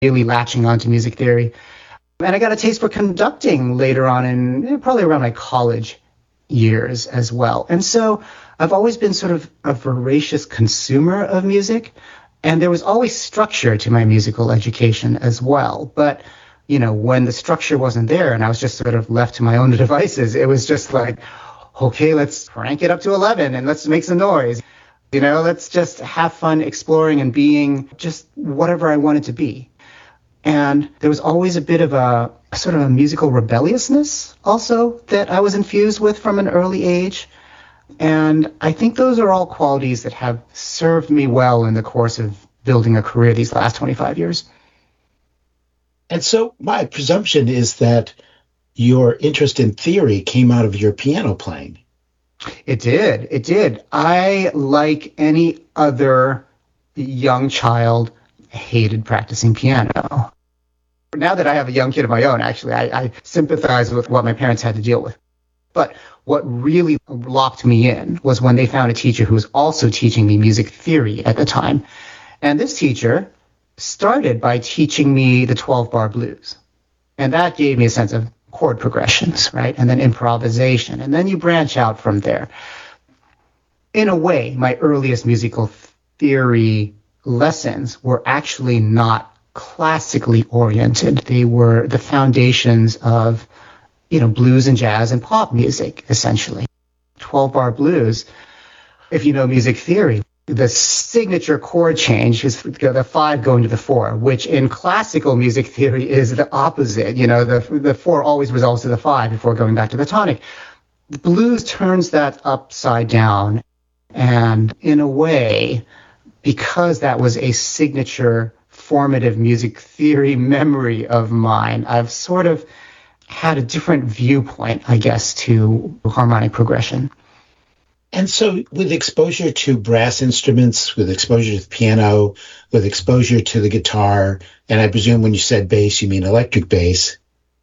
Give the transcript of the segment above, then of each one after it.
really latching onto music theory. And I got a taste for conducting later on probably around my college years as well. And so I've always been sort of a voracious consumer of music, and there was always structure to my musical education as well. But, when the structure wasn't there and I was just sort of left to my own devices, it was just like, okay, let's crank it up to 11 and let's make some noise. Let's just have fun exploring and being just whatever I wanted to be. And there was always a bit of a sort of a musical rebelliousness also that I was infused with from an early age. And I think those are all qualities that have served me well in the course of building a career these last 25 years. And so my presumption is that your interest in theory came out of your piano playing. It did. I, like any other young child, hated practicing piano. Now that I have a young kid of my own, actually, I sympathize with what my parents had to deal with. But what really locked me in was when they found a teacher who was also teaching me music theory at the time. And this teacher started by teaching me the 12-bar blues. And that gave me a sense of chord progressions, right? And then improvisation. And then you branch out from there. In a way, my earliest musical theory lessons were actually not classically oriented. They were the foundations of, blues and jazz and pop music, essentially. 12-bar blues, if you know music theory, the signature chord change is the 5 going to the 4, which in classical music theory is the opposite. The 4 always resolves to the 5 before going back to the tonic. The blues turns that upside down. And in a way, because that was a signature formative music theory memory of mine, I've sort of had a different viewpoint, I guess, to harmonic progression. And so with exposure to brass instruments, with exposure to the piano, with exposure to the guitar, and I presume when you said bass, you mean electric bass.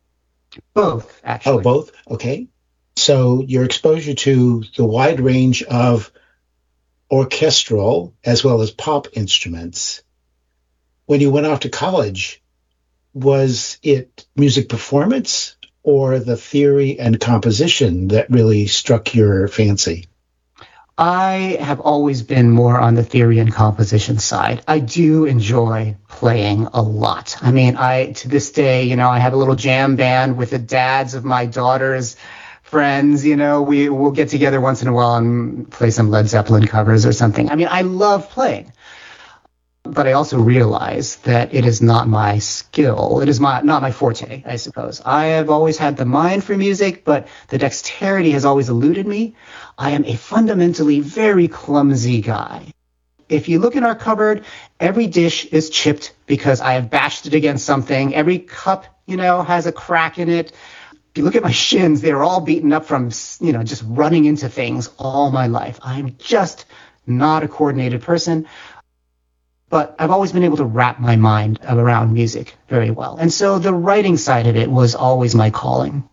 Both, actually. Oh, both? Okay. So your exposure to the wide range of orchestral as well as pop instruments. When you went off to college, was it music performance or the theory and composition that really struck your fancy? I have always been more on the theory and composition side. I do enjoy playing a lot. I mean, to this day, I have a little jam band with the dads of my daughter's friends. We'll get together once in a while and play some Led Zeppelin covers or something. I mean, I love playing. But I also realize that it is not my skill. It is not my forte, I suppose. I have always had the mind for music, but the dexterity has always eluded me. I am a fundamentally very clumsy guy. If you look in our cupboard, every dish is chipped because I have bashed it against something. Every cup, has a crack in it. If you look at my shins, they're all beaten up from, just running into things all my life. I'm just not a coordinated person. But I've always been able to wrap my mind around music very well. And so the writing side of it was always my calling.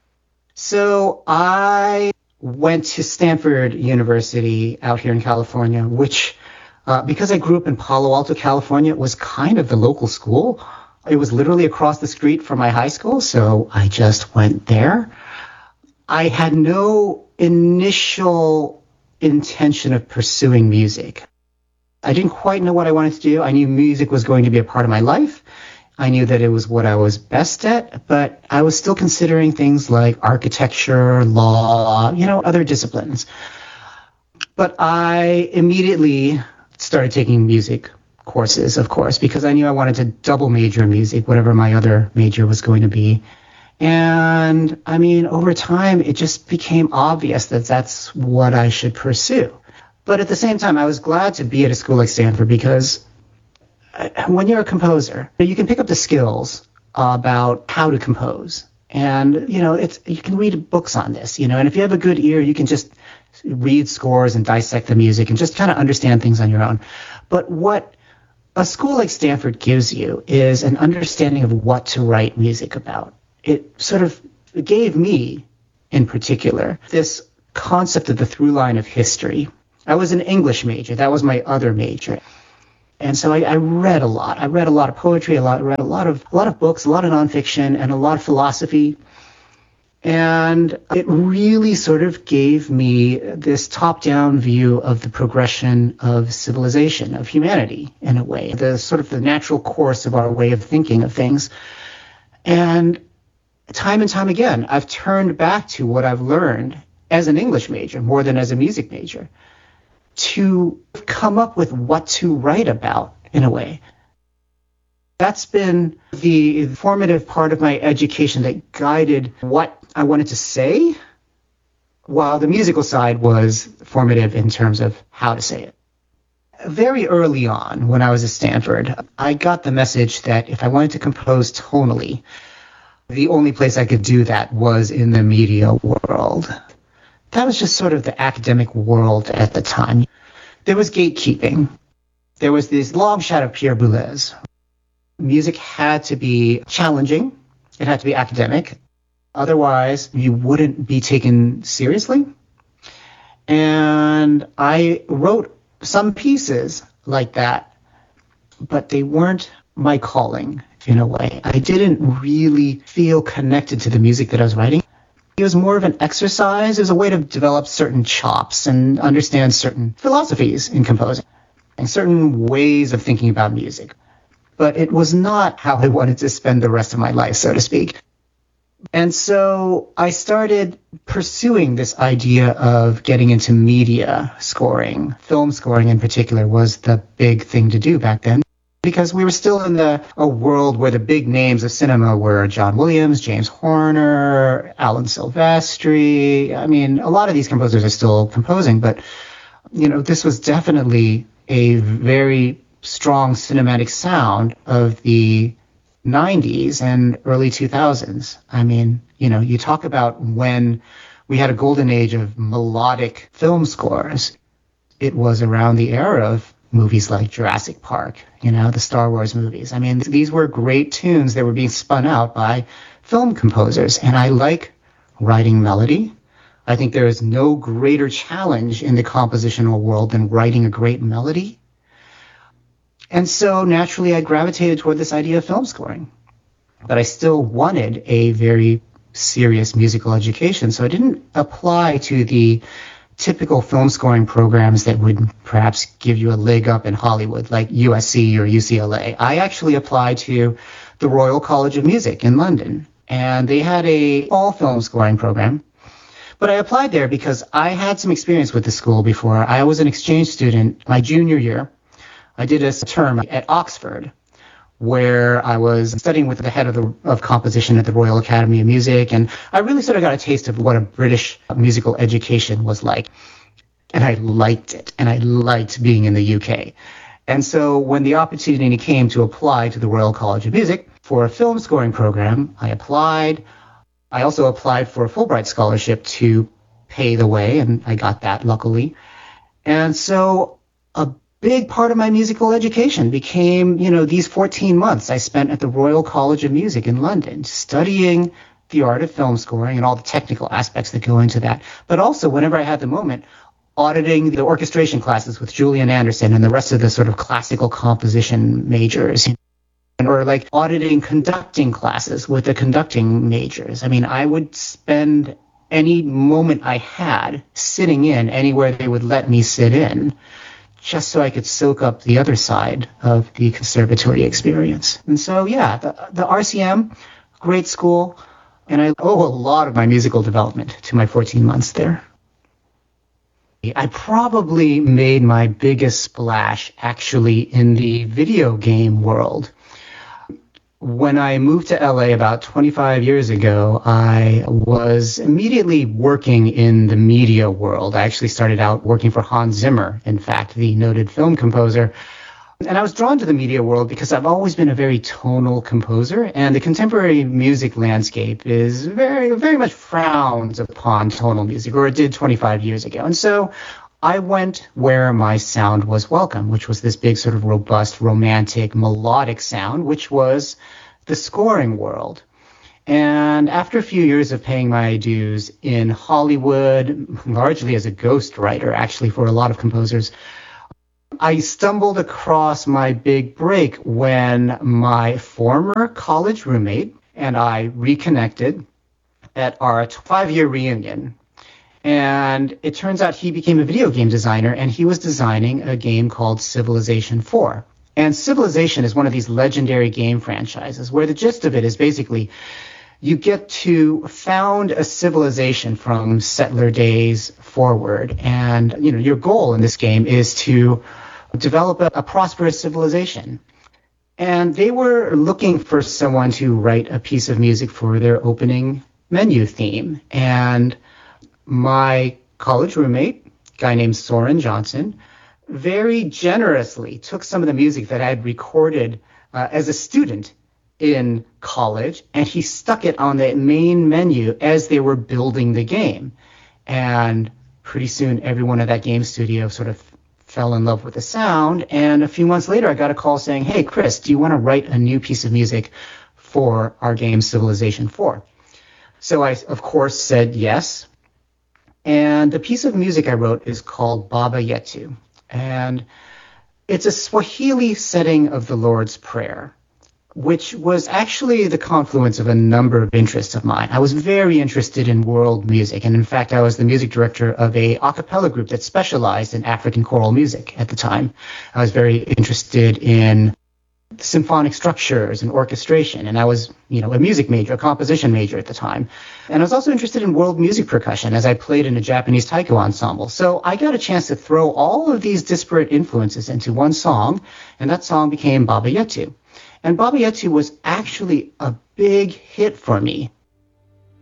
So I went to Stanford University out here in California, which, because I grew up in Palo Alto, California, was kind of the local school. It was literally across the street from my high school, so I just went there. I had no initial intention of pursuing music. I didn't quite know what I wanted to do. I knew music was going to be a part of my life. I knew that it was what I was best at, but I was still considering things like architecture, law, other disciplines. But I immediately started taking music courses, of course, because I knew I wanted to double major in music, whatever my other major was going to be. And I mean, over time, it just became obvious that that's what I should pursue. But at the same time, I was glad to be at a school like Stanford because when you're a composer, you can pick up the skills about how to compose. And, you can read books on this, and if you have a good ear, you can just read scores and dissect the music and just kind of understand things on your own. But what a school like Stanford gives you is an understanding of what to write music about. It sort of gave me, in particular, this concept of the through line of history. I was an English major. That was my other major. And so I read a lot. I read a lot of poetry, read a lot of books, a lot of nonfiction, and a lot of philosophy. And it really sort of gave me this top-down view of the progression of civilization, of humanity, in a way, the sort of the natural course of our way of thinking of things. And time again, I've turned back to what I've learned as an English major, more than as a music major, to come up with what to write about, in a way. That's been the formative part of my education that guided what I wanted to say, while the musical side was formative in terms of how to say it. Very early on, when I was at Stanford, I got the message that if I wanted to compose tonally, the only place I could do that was in the media world. That was just sort of the academic world at the time. There was gatekeeping. There was this long shot of Pierre Boulez. Music had to be challenging. It had to be academic. Otherwise, you wouldn't be taken seriously. And I wrote some pieces like that, but they weren't my calling, in a way. I didn't really feel connected to the music that I was writing. It was more of an exercise. It was a way to develop certain chops and understand certain philosophies in composing and certain ways of thinking about music. But it was not how I wanted to spend the rest of my life, so to speak. And so I started pursuing this idea of getting into media scoring. Film scoring in particular was the big thing to do back then, because we were still in a world where the big names of cinema were John Williams, James Horner, Alan Silvestri. I mean, a lot of these composers are still composing, but, this was definitely a very strong cinematic sound of the 90s and early 2000s. I mean, you talk about when we had a golden age of melodic film scores. It was around the era of movies like Jurassic Park, the Star Wars movies. I mean, these were great tunes that were being spun out by film composers. And I like writing melody. I think there is no greater challenge in the compositional world than writing a great melody. And so naturally I gravitated toward this idea of film scoring. But I still wanted a very serious musical education, so I didn't apply to the typical film scoring programs that would perhaps give you a leg up in Hollywood, like USC or UCLA. I actually applied to the Royal College of Music in London, and they had a all film scoring program. But I applied there because I had some experience with the school before. I was an exchange student my junior year. I did a term at Oxford, where I was studying with the head of composition at the Royal Academy of Music, and I really sort of got a taste of what a British musical education was like. And I liked it, and I liked being in the UK. And so when the opportunity came to apply to the Royal College of Music for a film scoring program, I applied. I also applied for a Fulbright scholarship to pay the way, and I got that, luckily. And so a big part of my musical education became, these 14 months I spent at the Royal College of Music in London, studying the art of film scoring and all the technical aspects that go into that. But also, whenever I had the moment, auditing the orchestration classes with Julian Anderson and the rest of the sort of classical composition majors, or like auditing conducting classes with the conducting majors. I mean, I would spend any moment I had sitting in anywhere they would let me sit in, just so I could soak up the other side of the conservatory experience. And so, yeah, the RCM, great school, and I owe a lot of my musical development to my 14 months there. I probably made my biggest splash actually in the video game world. When I moved to LA about 25 years ago, I was immediately working in the media world. I actually started out working for Hans Zimmer, in fact, the noted film composer. And I was drawn to the media world because I've always been a very tonal composer, and the contemporary music landscape is very, very much frowns upon tonal music, or it did 25 years ago. And so I went where my sound was welcome, which was this big sort of robust, romantic, melodic sound, which was the scoring world. And after a few years of paying my dues in Hollywood, largely as a ghostwriter, actually, for a lot of composers, I stumbled across my big break when my former college roommate and I reconnected at our 5-year reunion. And it turns out he became a video game designer, and he was designing a game called Civilization 4. And Civilization is one of these legendary game franchises where the gist of it is basically you get to found a civilization from settler days forward. And, your goal in this game is to develop a prosperous civilization. And they were looking for someone to write a piece of music for their opening menu theme. And my college roommate, a guy named Soren Johnson, very generously took some of the music that I had recorded as a student in college, and he stuck it on the main menu as they were building the game. And pretty soon, everyone at that game studio sort of fell in love with the sound. And a few months later, I got a call saying, "Hey, Chris, do you want to write a new piece of music for our game Civilization 4? So I, of course, said yes. And the piece of music I wrote is called Baba Yetu. And it's a Swahili setting of the Lord's Prayer, which was actually the confluence of a number of interests of mine. I was very interested in world music, and in fact, I was the music director of a a cappella group that specialized in African choral music at the time. I was very interested in symphonic structures and orchestration, and I was, a music major, a composition major at the time. And I was also interested in world music percussion as I played in a Japanese taiko ensemble. So I got a chance to throw all of these disparate influences into one song, and that song became Baba Yetu. And Baba Yetu was actually a big hit for me